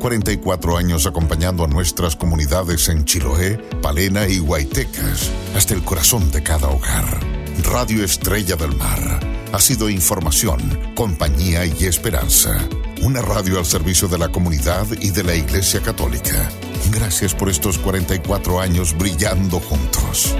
44 años acompañando a nuestras comunidades en Chiloé, Palena y Guaytecas, hasta el corazón de cada hogar. Radio Estrella del Mar ha sido información, compañía y esperanza. Una radio al servicio de la comunidad y de la Iglesia Católica. Gracias por estos 44 años brillando juntos.